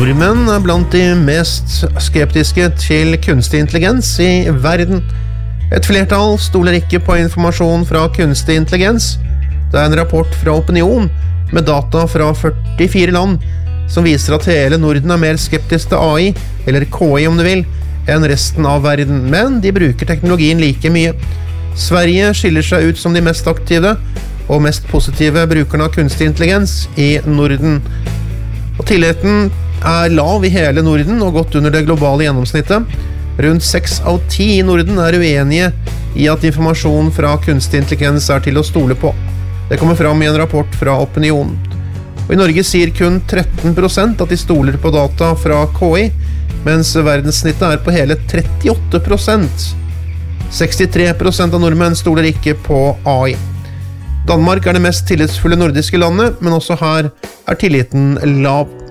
Nordmenn blant de mest skeptiske til kunstig intelligens i verden. Et flertall stoler ikke på informasjon fra kunstig intelligens. Det en rapport fra Opinion med data fra 44 land som viser at hele Norden mer skeptisk til AI, eller KI om du vil, enn resten av verden, men de bruker teknologien like mye. Sverige skiller seg ut som de mest aktive og mest positive brukerne av kunstig intelligens i Norden. Og tilliten lav i hele Norden og godt under det globale gjennomsnittet. Rundt 6 av 10 i Norden uenige i at informasjon fra kunstig intelligens til å stole på. Det kommer fram i en rapport fra Opinion. Og i Norge sier kun 13% at de stoler på data fra KI, mens verdenssnittet på hele 38%. 63% av nordmenn stoler ikke på AI. Danmark det mest tillitsfulle nordiske landet, men også her tilliten lav.